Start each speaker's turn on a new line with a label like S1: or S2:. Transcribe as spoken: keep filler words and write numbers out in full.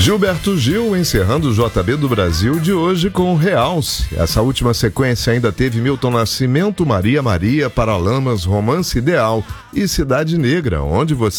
S1: Gilberto Gil encerrando o J B do Brasil de hoje com Realce. Essa última sequência ainda teve Milton Nascimento, Maria Maria, Paralamas, Romance Ideal e Cidade Negra, onde você